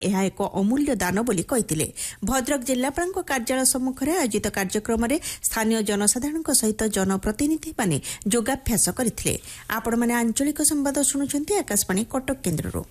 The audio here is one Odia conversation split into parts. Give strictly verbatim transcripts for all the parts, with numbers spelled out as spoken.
ଏହା ଏକ ଅମୂଲ୍ୟ ଦାନ ବୋଲି କହିଥିଲେ। ଭଦ୍ରକ ଜିଲ୍ଲାପାଳଙ୍କ କାର୍ଯ୍ୟାଳୟ ସମ୍ମୁଖରେ ଆୟୋଜିତ କାର୍ଯ୍ୟକ୍ରମରେ ସ୍ଥାନୀୟ ଜନସାଧାରଣଙ୍କ ସହିତ ଜନପ୍ରତିନିଧିମାନେ ଯୋଗାଭ୍ୟାସ କରିଥିଲେ। ଆପଣମାନେ ଆଞ୍ଚଳିକ ସମ୍ବାଦ ଶୁଣୁଛନ୍ତି ଆକାଶବାଣୀ କଟକ କେନ୍ଦ୍ରରୁ।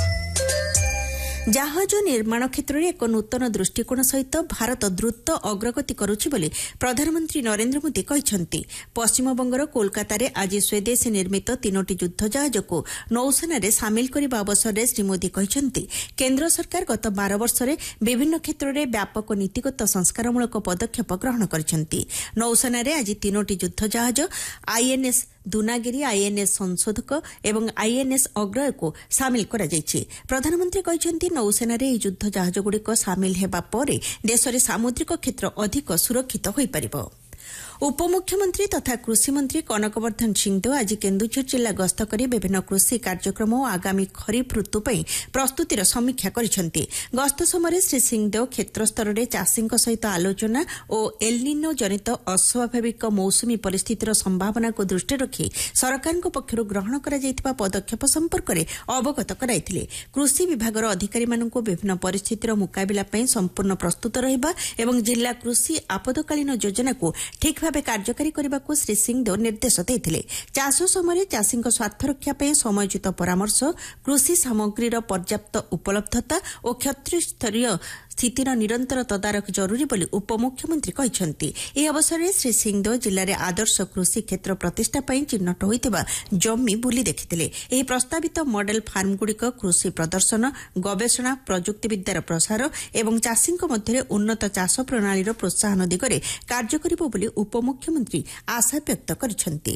ଜାହାଜ ନିର୍ମାଣ କ୍ଷେତ୍ରରେ ଏକ ନୂତନ ଦୃଷ୍ଟିକୋଣ ସହିତ ଭାରତ ଦ୍ରୁତ ଅଗ୍ରଗତି କରୁଛି ବୋଲି ପ୍ରଧାନମନ୍ତ୍ରୀ ନରେନ୍ଦ୍ର ମୋଦି କହିଛନ୍ତି। ପଶ୍ଚିମବଙ୍ଗର କୋଲକାତାରେ ଆଜି ସ୍ୱଦେଶୀ ନିର୍ମିତ ତିନୋଟି ଯୁଦ୍ଧ ଜାହାଜକୁ ନୌସେନାରେ ସାମିଲ କରିବା ଅବସରରେ ଶ୍ରୀ ମୋଦି କହିଛନ୍ତି, କେନ୍ଦ୍ର ସରକାର ଗତ ବାର ବର୍ଷରେ ବିଭିନ୍ନ କ୍ଷେତ୍ରରେ ବ୍ୟାପକ ନୀତିଗତ ସଂସ୍କାରମୂଳକ ପଦକ୍ଷେପ ଗ୍ରହଣ କରିଛନ୍ତି। ନୌସେନାରେ ଆଜି ତିନୋଟି ଯୁଦ୍ଧ ଜାହାଜ ଆଇଏନ୍ଏସ୍ ଦୁନାଗିରି, ଆଇଏନ୍ଏସ୍ ସଂଶୋଧକ ଏବଂ ଆଇଏନ୍ଏସ୍ ଅଗ୍ରୟକୁ ସାମିଲ କରାଯାଇଛି। ପ୍ରଧାନମନ୍ତ୍ରୀ କହିଛନ୍ତି, ନୌସେନାରେ ଏହି ଯୁଦ୍ଧ ଜାହାଜଗୁଡ଼ିକ ସାମିଲ ହେବା ପରେ ଦେଶରେ ସାମୁଦ୍ରିକ କ୍ଷେତ୍ର ଅଧିକ ସୁରକ୍ଷିତ ହୋଇପାରିବ। ଉପମୁଖ୍ୟମନ୍ତ୍ରୀ ତଥା କୃଷିମନ୍ତ୍ରୀ କନକବର୍ଦ୍ଧନ ସିଂହଦେଓ ଆଜି କେନ୍ଦୁଝର ଜିଲ୍ଲା ଗସ୍ତ କରି ବିଭିନ୍ନ କୃଷି କାର୍ଯ୍ୟକ୍ରମ ଓ ଆଗାମୀ ଖରିଫ୍ ଋତୁ ପାଇଁ ପ୍ରସ୍ତୁତିର ସମୀକ୍ଷା କରିଛନ୍ତି। ଗସ୍ତ ସମୟରେ ଶ୍ରୀ ସିଂହଦେଓ କ୍ଷେତ୍ରସ୍ତରରେ ଚାଷୀଙ୍କ ସହିତ ଆଲୋଚନା ଓ ଏଲ୍‌ନିନୋ ଜନିତ ଅସ୍ୱାଭାବିକ ମୌସୁମୀ ପରିସ୍ଥିତିର ସମ୍ଭାବନାକୁ ଦୃଷ୍ଟିରେ ରଖି ସରକାରଙ୍କ ପକ୍ଷରୁ ଗ୍ରହଣ କରାଯାଇଥିବା ପଦକ୍ଷେପ ସମ୍ପର୍କରେ ଅବଗତ କରାଇଥିଲେ। କୃଷି ବିଭାଗର ଅଧିକାରୀମାନଙ୍କୁ ବିଭିନ୍ନ ପରିସ୍ଥିତିର ମୁକାବିଲା ପାଇଁ ସମ୍ପୂର୍ଣ୍ଣ ପ୍ରସ୍ତୁତ ରହିବା ଏବଂ ଜିଲ୍ଲା କୃଷି ଆପଦକାଳୀନ ଯୋଜନାକୁ ଠିକ୍ ଭାବେ କାର୍ଯ୍ୟକାରୀ କରିବାକୁ ଶ୍ରୀ ସିଂହଦେଓ ନିର୍ଦ୍ଦେଶ ଦେଇଥିଲେ। ଚାଷ ସମୟରେ ଚାଷୀଙ୍କ ସ୍ୱାର୍ଥରକ୍ଷା ପାଇଁ ସମୟୋଚିତ ପରାମର୍ଶ, କୃଷି ସାମଗ୍ରୀର ପର୍ଯ୍ୟାପ୍ତ ଉପଲବ୍ଧତା ଓ କ୍ଷେତ୍ରସ୍ତରୀୟ ସ୍ଥିତିର ନିରନ୍ତର ତଦାରଖ ଜରୁରୀ ବୋଲି ଉପମୁଖ୍ୟମନ୍ତ୍ରୀ କହିଛନ୍ତି। ଏହି ଅବସରରେ ଶ୍ରୀ ସିଂହଦେଓ ଜିଲ୍ଲାରେ ଆଦର୍ଶ କୃଷି କ୍ଷେତ୍ର ପ୍ରତିଷ୍ଠା ପାଇଁ ଚିହ୍ନଟ ହୋଇଥିବା ଜମି ବୁଲି ଦେଖିଥିଲେ। ଏହି ପ୍ରସ୍ତାବିତ ମଡେଲ ଫାର୍ମଗୁଡ଼ିକ କୃଷି ପ୍ରଦର୍ଶନ, ଗବେଷଣା, ପ୍ରଯୁକ୍ତିବିଦ୍ୟାର ପ୍ରସାର ଏବଂ ଚାଷୀଙ୍କ ମଧ୍ୟରେ ଉନ୍ନତ ଚାଷ ପ୍ରଣାଳୀର ପ୍ରୋତ୍ସାହନ ଦିଗରେ କାର୍ଯ୍ୟ କରିବ ବୋଲି ଉପମୁଖ୍ୟମନ୍ତ୍ରୀ ଆଶା ବ୍ୟକ୍ତ କରିଛନ୍ତି।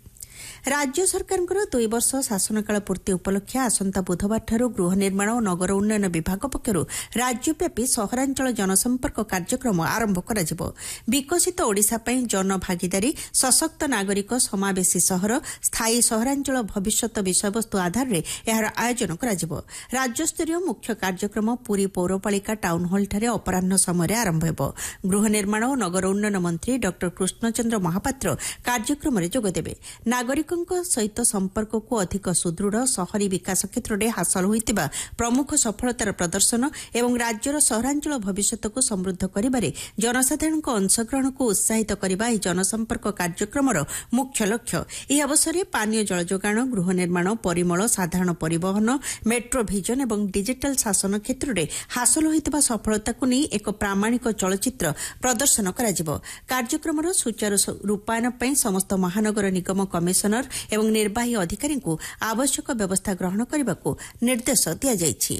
ରାଜ୍ୟ ସରକାରଙ୍କର ଦୁଇ ବର୍ଷ ଶାସନକାଳ ପୂର୍ତ୍ତି ଉପଲକ୍ଷେ ଆସନ୍ତା ବୁଧବାରଠାରୁ ଗୃହ ନିର୍ମାଣ ଓ ନଗର ଉନ୍ନୟନ ବିଭାଗ ପକ୍ଷରୁ ରାଜ୍ୟବ୍ୟାପୀ ସହରାଞ୍ଚଳ ଜନସମ୍ପର୍କ କାର୍ଯ୍ୟକ୍ରମ ଆରମ୍ଭ କରାଯିବ। ବିକଶିତ ଓଡ଼ିଶା ପାଇଁ ଜନଭାଗିଦାରୀ, ସଶକ୍ତ ନାଗରିକ, ସମାବେଶୀ ସହର, ସ୍ଥାୟୀ ସହରାଞ୍ଚଳ ଭବିଷ୍ୟତ ବିଷୟବସ୍ତୁ ଆଧାରରେ ଏହାର ଆୟୋଜନ କରାଯିବ। ରାଜ୍ୟସ୍ତରୀୟ ମୁଖ୍ୟ କାର୍ଯ୍ୟକ୍ରମ ପୁରୀ ପୌରପାଳିକା ଟାଉନ୍ ହଲ୍ଠାରେ ଅପରାହ୍ନ ସମୟରେ ଆରମ୍ଭ ହେବ। ଗୃହ ନିର୍ମାଣ ଓ ନଗର ଉନ୍ନୟନ ମନ୍ତ୍ରୀ ଡ କୃଷ୍ଣଚନ୍ଦ୍ର ମହାପାତ୍ର କାର୍ଯ୍ୟକ୍ରମରେ ଯୋଗଦେବେ। ନାଗରିକ ସହିତ ସମ୍ପର୍କକୁ ଅଧିକ ସୁଦୃଢ଼, ସହରୀ ବିକାଶ କ୍ଷେତ୍ରରେ ହାସଲ ହୋଇଥିବା ପ୍ରମୁଖ ସଫଳତାର ପ୍ରଦର୍ଶନ ଏବଂ ରାଜ୍ୟର ସହରାଞ୍ଚଳ ଭବିଷ୍ୟତକୁ ସମୃଦ୍ଧ କରିବାରେ ଜନସାଧାରଣଙ୍କ ଅଂଶଗ୍ରହଣକୁ ଉତ୍ସାହିତ କରିବା ଏହି ଜନସମ୍ପର୍କ କାର୍ଯ୍ୟକ୍ରମର ମୁଖ୍ୟ ଲକ୍ଷ୍ୟ। ଏହି ଅବସରରେ ପାନୀୟ ଜଳ ଯୋଗାଣ, ଗୃହ ନିର୍ମାଣ, ପରିମଳ, ସାଧାରଣ ପରିବହନ, ମେଟ୍ରୋ ଭିଜନ ଏବଂ ଡିଜିଟାଲ ଶାସନ କ୍ଷେତ୍ରରେ ହାସଲ ହୋଇଥିବା ସଫଳତାକୁ ନେଇ ଏକ ପ୍ରାମାଣିକ ଚଳଚ୍ଚିତ୍ର ପ୍ରଦର୍ଶନ କରାଯିବ। କାର୍ଯ୍ୟକ୍ରମର ସୁଚାରୁ ରୂପାୟନ ପାଇଁ ସମସ୍ତ ମହାନଗର ନିଗମ କମିଶନର ଏବଂ ନିର୍ବାହୀ ଅଧିକାରୀଙ୍କୁ ଆବଶ୍ୟକ ବ୍ୟବସ୍ଥା ଗ୍ରହଣ କରିବାକୁ ନିର୍ଦ୍ଦେଶ ଦିଆଯାଇଛି।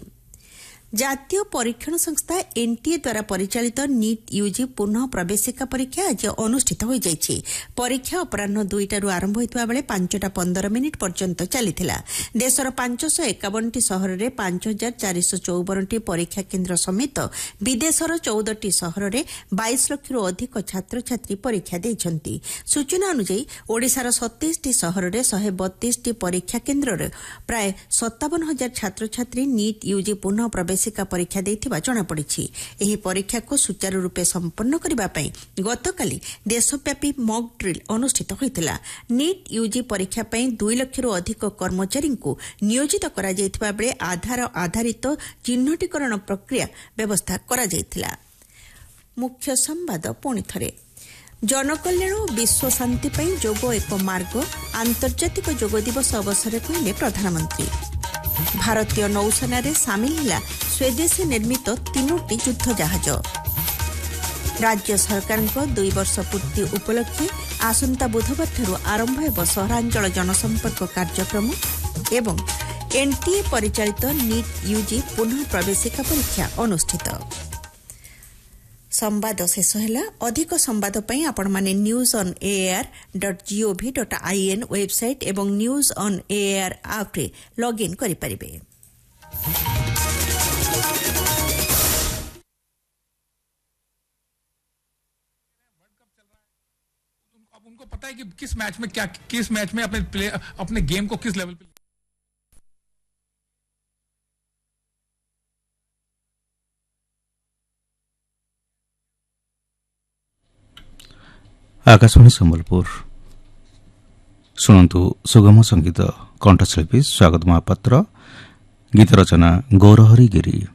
ଜାତୀୟ ପରୀକ୍ଷଣ ସଂସ୍ଥା ଏନ୍ଟିଏ ଦ୍ୱାରା ପରିଚାଳିତ ନିଟ୍ ୟୁଜି ପୁନଃ ପ୍ରବେଶିକା ପରୀକ୍ଷା ଆଜି ଅନୁଷ୍ଠିତ ହୋଇଯାଇଛି। ପରୀକ୍ଷା ଅପରାହ୍ନ ଦୁଇଟାରୁ ଆରମ୍ଭ ହୋଇଥିବା ବେଳେ ପାଞ୍ଚଟା ପନ୍ଦର ମିନିଟ୍ ପର୍ଯ୍ୟନ୍ତ ଚାଲିଥିଲା। ଦେଶର ପାଞ୍ଚଶହ ଏକାବନଟି ସହରରେ ପାଞ୍ଚ ହଜାର ଚାରିଶହ ଚଉବନଟି ପରୀକ୍ଷା କେନ୍ଦ୍ର ସମେତ ବିଦେଶର ଚଉଦଟି ସହରରେ ବାଇଶ ଲକ୍ଷରୁ ଅଧିକ ଛାତ୍ରଛାତ୍ରୀ ପରୀକ୍ଷା ଦେଇଛନ୍ତି। ସୂଚନା ଅନୁଯାୟୀ ଓଡ଼ିଶାର ସତେଇଶଟି ସହରରେ ଶହେ ବତିଶଟି ପରୀକ୍ଷା କେନ୍ଦ୍ରରେ ପ୍ରାୟ ସତାବନ ହଜାର ଛାତ୍ରଛାତ୍ରୀ ନିଟ୍ ୟୁଜି ପୁନଃ ପ୍ରବେଶ ପରୀକ୍ଷା ଦେଇଥିବା ଜଣାପଡ଼ିଛି। ଏହି ପରୀକ୍ଷାକୁ ସୁଚାରୁ ରୂପେ ସମ୍ପନ୍ନ କରିବା ପାଇଁ ଗତକାଲି ଦେଶବ୍ୟାପୀ ମକ୍ ଡ୍ରିଲ୍ ଅନୁଷ୍ଠିତ ହୋଇଥିଲା। ନିଟ୍ ୟୁଜି ପରୀକ୍ଷା ପାଇଁ ଦୁଇ ଲକ୍ଷରୁ ଅଧିକ କର୍ମଚାରୀଙ୍କୁ ନିୟୋଜିତ କରାଯାଇଥିବା ବେଳେ ଆଧାର ଆଧାରିତ ଚିହ୍ନଟୀକରଣ ପ୍ରକ୍ରିୟା ବ୍ୟବସ୍ଥା କରାଯାଇଥିଲା। ମୁଖ୍ୟ ସମ୍ବାଦ ପୁଣି ଥରେ। ଜନକଲ୍ୟାଣ ଓ ବିଶ୍ୱ ଶାନ୍ତି ପାଇଁ ଯୋଗ ଏକ ମାର୍ଗ, ଆନ୍ତର୍ଜାତିକ ଯୋଗ ଦିବସ ଅବସରରେ କହିଲେ ପ୍ରଧାନମନ୍ତ୍ରୀ। ଭାରତୀୟ ନୌସେନାରେ ସାମିଲ ହେଲା ସ୍ୱଦେଶୀ ନିର୍ମିତ ତିନୋଟି ଯୁଦ୍ଧ ଜାହାଜ। ରାଜ୍ୟ ସରକାରଙ୍କ ଦୁଇ ବର୍ଷ ପୂର୍ତ୍ତି ଉପଲକ୍ଷେ ଆସନ୍ତା ବୁଧବାରଠାରୁ ଆରମ୍ଭ ହେବ ସହରାଞ୍ଚଳ ଜନସମ୍ପର୍କ କାର୍ଯ୍ୟକ୍ରମ ଏବଂ ଏନ୍ଟିଏ ପରିଚାଳିତ ନିଟ୍ ୟୁଜି ପୁନଃ ପ୍ରବେଶିକା ପରୀକ୍ଷା ଅନୁଷ୍ଠିତ। ସମ୍ବାଦ ଶେଷ ହେଲା। ଅଧିକ ସମ୍ବାଦ ପାଇଁ ଆପଣମାନେ news on AIR dot GOV dot IN website ଏବଂ ନ୍ୟୁଜ୍ ଅନ୍ ଏଆଇଆର୍ ଆପ୍ରେ ଲଗ୍ଇନ୍ କରିପାରିବେ। अब उनको पता है कि किस मैच में क्या किस मैच में अपने प्ले अपने गेम को किस लेवल पे। आकाशवाणी सम्बलपुर शुणु सुगम संगीत कंठशिल्पी स्वागत महापात्र गीत रचना गौरहरि गिरी।